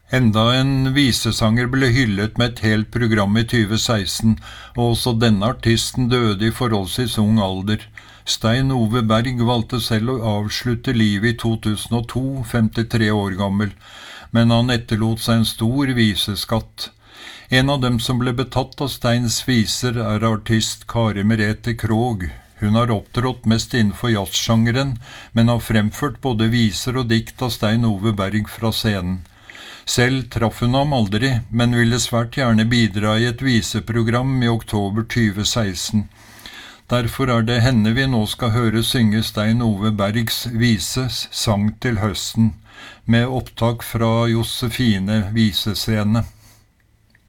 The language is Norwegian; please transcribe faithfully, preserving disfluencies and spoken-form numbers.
Enda en visesanger ble hyllet med et helt program i tjue seksten, og også denne artisten døde i forholdsvis ung alder. Stein Ove Berg valgte selv å avslutte livet i to tusen og to, femtitre år gammel, men han etterlot seg en stor viseskatt. En av dem som ble betatt av Steins viser er artist Kari Merete Krogh. Hun har opptrådt mest innenfor jazzsjangeren, men har fremført både viser og dikt av Stein Ove Berg fra scenen. Selv traff hun ham aldri, men ville svært gjerne bidra i et viseprogram i oktober tjue seksten. Derfor er det henne vi nå skal høre synge Stein Ove Bergs vise Sang til høsten, med opptak fra Josefine visescene.